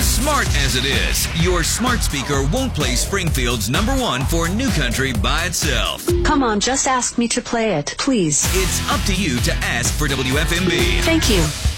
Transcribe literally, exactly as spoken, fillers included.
As smart as it is, your smart speaker won't play Springfield's number one for New Country by itself. Come on, just ask me to play it, please. It's up to you to ask for W F M B. Thank you.